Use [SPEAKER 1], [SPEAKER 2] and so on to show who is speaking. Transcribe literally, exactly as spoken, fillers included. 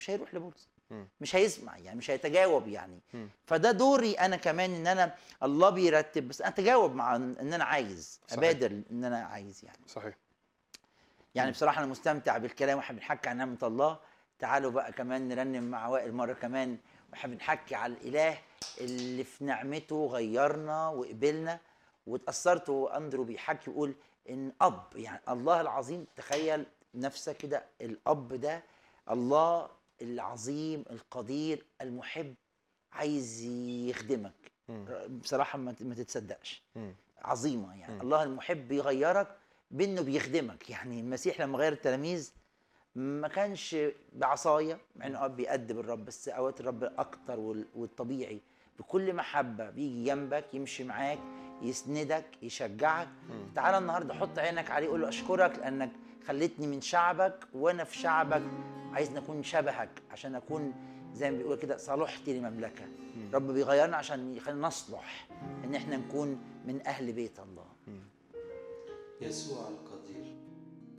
[SPEAKER 1] مش هيروح لبولس،
[SPEAKER 2] مم.
[SPEAKER 1] مش هيسمع يعني، مش هيتجاوب يعني.
[SPEAKER 2] مم.
[SPEAKER 1] فده دوري انا كمان، ان انا الله بيرتب بس اتجاوب مع ان انا عايز
[SPEAKER 2] صحيح.
[SPEAKER 1] ابادر ان انا عايز يعني.
[SPEAKER 2] صحيح.
[SPEAKER 1] يعني
[SPEAKER 2] مم.
[SPEAKER 1] بصراحه انا مستمتع بالكلام واحنا بنحكي عن نعمه الله. تعالوا بقى كمان نرنم مع وائل مره كمان واحنا بنحكي على الاله اللي في نعمته غيرنا وقبلنا. واتاثرت واندرو بيحكي يقول ان اب يعني الله العظيم. تخيل نفسك كده، الاب ده الله العظيم القدير المحب عايز يخدمك.
[SPEAKER 2] مم.
[SPEAKER 1] بصراحه ما ما تتصدقش،
[SPEAKER 2] مم.
[SPEAKER 1] عظيمه يعني.
[SPEAKER 2] مم.
[SPEAKER 1] الله المحب بيغيرك بانه بيخدمك. يعني المسيح لما غير التلاميذ ما كانش بعصايه، مع انه اب بيأدب الرب، بس اوقات الرب اكتر وال- والطبيعي بكل محبه بيجي جنبك يمشي معاك يسندك يشجعك.
[SPEAKER 2] مم.
[SPEAKER 1] تعالى النهارده حط عينك عليه قول له اشكرك لانك خلتني من شعبك وانا في شعبك عايز نكون شبهك عشان اكون زي ما بيقول كده صلحت لمملكه.
[SPEAKER 2] مم.
[SPEAKER 1] رب بيغيرنا عشان يخلينا نصلح ان احنا نكون من اهل بيت الله.
[SPEAKER 2] مم.
[SPEAKER 3] يسوع القدير